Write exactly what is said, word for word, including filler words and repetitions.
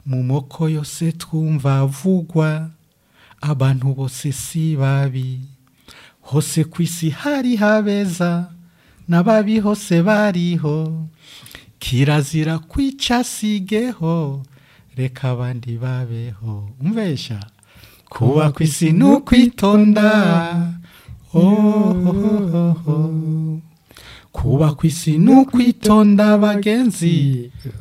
mu moko yose twumva avugwa abantu bose si babi hose kwisi hari habeza n'ababi hose bariho kirazira kwica sigeho reka abandi babeho umvesha kuba kwisi n'ukwitonda oh, oh, oh, oh. Kuba kwisi n'ukwitonda bagenzi